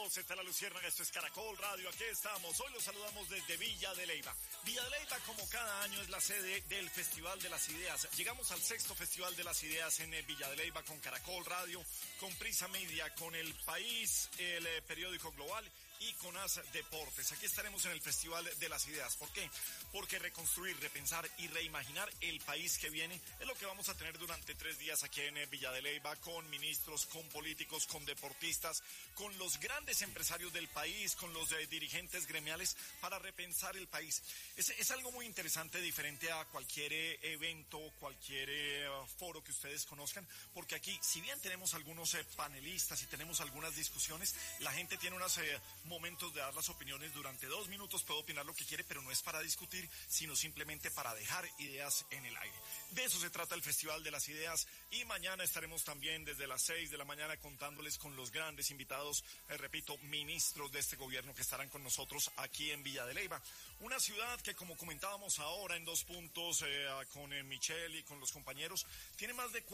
Vamos, está la Luciérnaga, esto es Caracol Radio, aquí estamos. Hoy los saludamos desde Villa de Leyva. Villa de Leyva, como cada año, es la sede del Festival de las Ideas. Llegamos al 6º Festival de las Ideas en Villa de Leyva con Caracol Radio, con Prisa Media, con El País, el periódico Global y con AS Deportes. Aquí estaremos en el Festival de las Ideas. ¿Por qué? Porque reconstruir, repensar y reimaginar el país que viene es lo que vamos a tener durante 3 días aquí en Villa de Leyva, con ministros, con políticos, con deportistas, con los grandes empresarios del país, con los dirigentes gremiales, para repensar el país. Es algo muy interesante, diferente a cualquier evento, cualquier foro que ustedes conozcan, porque aquí, si bien tenemos algunos panelistas y tenemos algunas discusiones, la gente tiene unos momentos de dar las opiniones. Durante 2 minutos puede opinar lo que quiere, pero no es para discutir, sino simplemente para dejar ideas en el aire. De eso se trata el Festival de las Ideas, y mañana estaremos también desde las 6 de la mañana contándoles con los grandes invitados, repito, ministros de este gobierno que estarán con nosotros aquí en Villa de Leyva. Una ciudad que, como comentábamos ahora en 2 puntos con Michelle y con los compañeros, tiene más de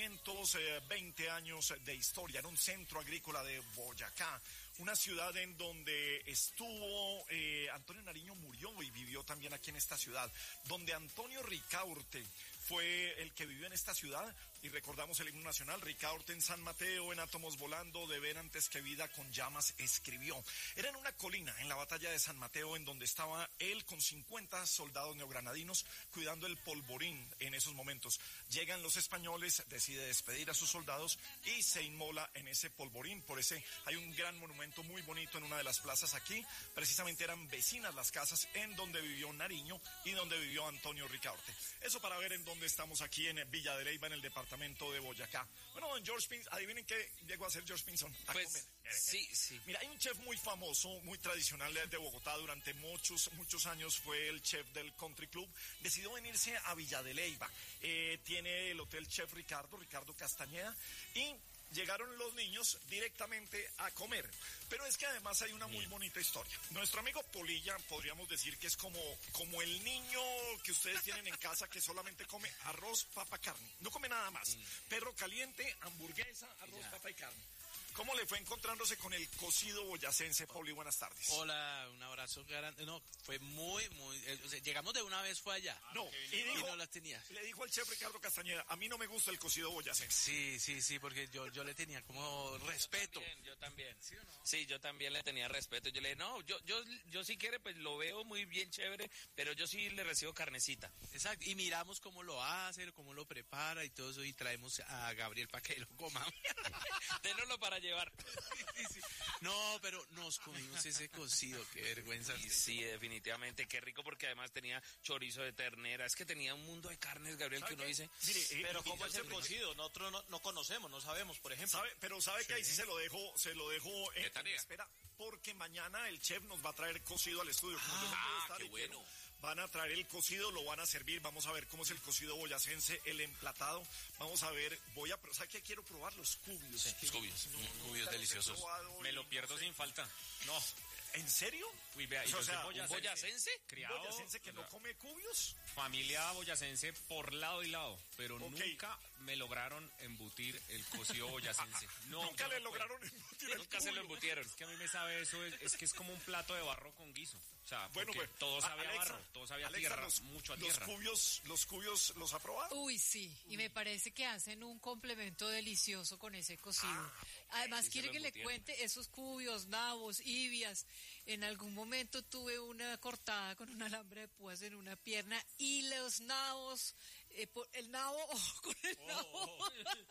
420 años de historia. Era un centro agrícola de Boyacá, una ciudad en donde estuvo Antonio Nariño, murió y vivió también aquí en esta ciudad, donde Antonio Ricaurte fue el que vivió en esta ciudad, y recordamos el himno nacional. Ricaurte en San Mateo, en átomos volando, de ver antes que vida con llamas escribió. Era en una colina, en la batalla de San Mateo, en donde estaba él con 50 soldados neogranadinos cuidando el polvorín en esos momentos. Llegan los españoles, decide despedir a sus soldados y se inmola en ese polvorín. Por ese hay un gran monumento muy bonito en una de las plazas aquí. Precisamente eran vecinas las casas en donde vivió Nariño y donde vivió Antonio Ricaurte. Eso para ver en dónde estamos aquí en Villa de Leyva, en el departamento de Boyacá. Bueno, don George Pinson, adivinen qué llegó a hacer George Pinson. Pues, sí. Mira, hay un chef muy famoso, muy tradicional de Bogotá. Durante muchos años fue el chef del Country Club. Decidió venirse a Villa de Leyva. Tiene el Hotel Chef Ricardo Castañeda, y llegaron los niños directamente a comer. Pero es que además hay una muy bonita historia. Nuestro amigo Polilla, podríamos decir que es como el niño que ustedes tienen en casa, que solamente come arroz, papa, carne. No come nada más. Perro caliente, hamburguesa, arroz, papa y carne. ¿Cómo le fue encontrándose con el cocido boyacense, Poli? Buenas tardes. Hola, un abrazo grande. No, fue muy, llegamos de una vez, fue allá. No, y no las tenía. Le dijo al chef Ricardo Castañeda, a mí no me gusta el cocido boyacense. Sí, porque yo le tenía como respeto. Yo también. ¿Sí o no? Sí, yo también le tenía respeto. Yo le dije, no, yo si quiere, pues lo veo muy bien, chévere, pero yo sí le recibo carnecita. Exacto, y miramos cómo lo hace, cómo lo prepara y todo eso, y traemos a Gabriel para que lo coma. Dénoslo para llevar. Sí. No, pero nos comimos ese cocido, qué vergüenza. Sí, definitivamente, qué rico, porque además tenía chorizo de ternera. Es que tenía un mundo de carnes, Gabriel, que uno dice. Mire, pero ¿cómo es el cocido? Nosotros no conocemos, no sabemos, por ejemplo. ¿Sabe que ahí sí se lo dejo en espera? Porque mañana el chef nos va a traer cocido al estudio. Qué bueno. Van a traer el cocido, lo van a servir. Vamos a ver cómo es el cocido boyacense, el emplatado. Vamos a ver, ¿sabe qué? Quiero probar los cubios. Sí, los cubios. Cubios deliciosos. Me lo pierdo sin falta. No. ¿En serio? Uy, vea, ¿un boyacense? Criado. ¿Boyacense que no come cubios? Familia boyacense por lado y lado, pero Okay. nunca me lograron embutir el cocido boyacense. Nunca le lograron embutir el Nunca se lo cubio. embutieron. Es que a mí me sabe eso, es que es como un plato de barro con guiso. O sea, Bueno, porque pues, todo sabía Alexa, barro, todo sabía Alexa, tierra, mucho a tierra. ¿Los cubios los ha probado? Uy, sí, y me parece que hacen un complemento delicioso con ese cocido. Además, sí, quiere se que lo le embutieron. cuente esos cubios, nabos, ibias. En algún momento tuve una cortada con un alambre de púas en una pierna, y los nabos, el nabo, con el nabo,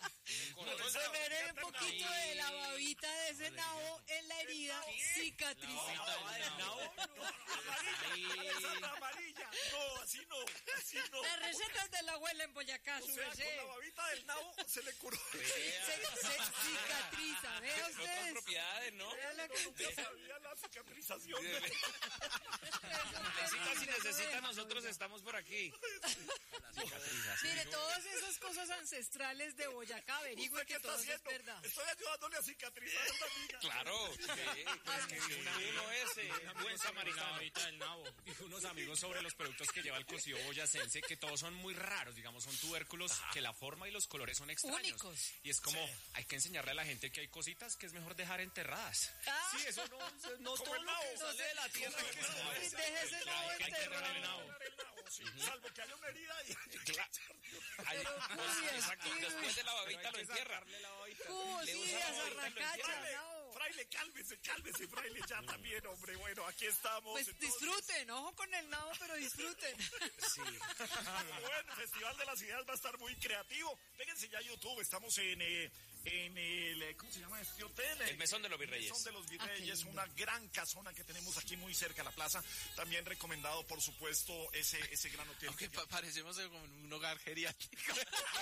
se ve un poquito de la babita de ese nabo en la herida, cicatrizada. Amarilla. No, así no. Las recetas de la abuela en Boyacá, O su sea, merced. con la babita del nabo se le curó. Se cicatriza, vea Otras ustedes. propiedades, ¿no? Vea lo que- No sabía la cicatrización. Si necesita, nosotros estamos por aquí. Mire, todas esas cosas ancestrales de Boyacá, averigüe que todo eso es verdad. Estoy ayudándole a cicatrizar a una amiga. Claro. Uno es buen samaritano. Ahorita del nabo. Y unos amigos sobre los productos que lleva el cocido boyacense, que todos son muy raros, digamos, son tubérculos que la forma y los colores son extraños. Únicos. Y es como, hay que enseñarle a la gente que hay cositas que es mejor dejar dejar enterradas. Ah. Sí, eso no Como todo el lo que nabo. sale de la tierra. hay que saber. Déjese nabo Hay que enterrar el enterrado. nabo. Sí, salvo que haya una herida y Ay, Pero, Julián, exacto, sí, después de la Pero babita hay lo que entierra. sacarle la babita. ¿Cómo Le sí? usa la Esa bolita, lo racacha, Fraile, no. fraile, cálmese, fraile, ya también, hombre. Bueno, aquí estamos. Pues entonces. disfruten, ojo con el nabo, pero disfruten. Bueno, el Festival de las Ideas va a estar muy creativo. Péguense ya a YouTube, estamos en el, ¿cómo se llama este hotel? El Mesón de los Virreyes. El Mesón de los Virreyes, lindo. una gran casona que tenemos aquí muy cerca de la plaza. También recomendado, por supuesto, ese gran hotel. Aunque parecemos como en un hogar geriátrico.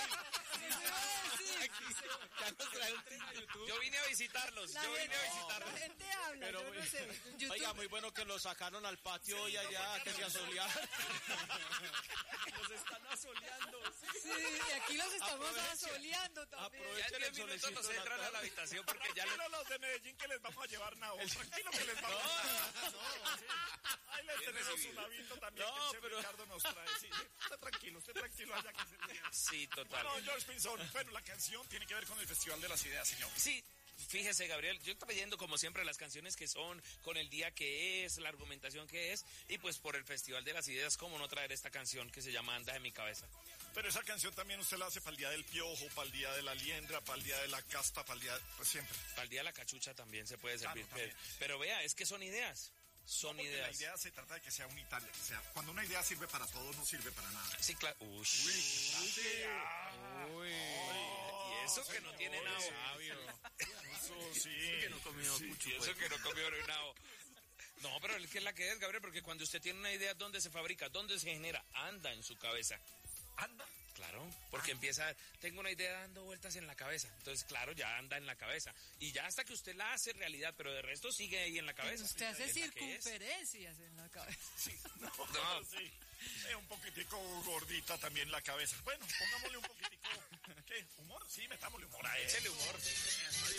Ya nos trae un título. Yo vine a visitarlos, La yo vine a gente, visitarlos. la gente habla, Pero, yo no sé. En YouTube, Oiga, muy bueno que lo sacaron al patio y allá que se asolearon. Los están asoleando. sí, y aquí los estamos Aprovechen. asoleando también. Ya en Aprovechen 10 el minutos solecito nos de la entran a la tarde. habitación porque ya Tranquilo los de Medellín que les vamos a llevar nabo. Tranquilo que les vamos a llevar. Sí. Ahí les Bien tenemos recibido. un navito también No, que el chef pero- Ricardo nos trae. Sí, usted tranquilo allá que se ría. Sí, total. Bueno, George Pinzón, bueno, la canción tiene que ver con el Festival de las Ideas, señor. Sí, fíjese, Gabriel, yo trayendo como siempre las canciones que son, con el día que es, la argumentación que es, y pues por el Festival de las Ideas, cómo no traer esta canción que se llama Anda en mi cabeza. Pero esa canción también usted la hace para el Día del Piojo, para el Día de la Liendra, para el Día de la Caspa, para el Día, pues siempre. Para el día de la cachucha también se puede Claro, servir. también. Pero vea, es que son ideas. Son Porque ideas. la idea se trata de que sea unitaria, que sea, cuando una idea sirve para todo, no sirve para nada. Sí, claro. Uy. Y eso que no tiene nabo. Eso sí. Que no comió mucho, Y eso que no comió nabo. No, pero es que es la que es, Gabriel, porque cuando usted tiene una idea, ¿dónde se fabrica? ¿Dónde se genera? Anda en su cabeza. Anda. Claro, porque empieza, tengo una idea dando vueltas en la cabeza. Entonces, claro, ya anda en la cabeza. Y ya hasta que usted la hace realidad, pero de resto sigue ahí en la cabeza. Usted hace Es la que es. circunferencias en la cabeza. Sí, no, No. sí. Un poquitico gordita también la cabeza. Bueno, pongámosle un poquito.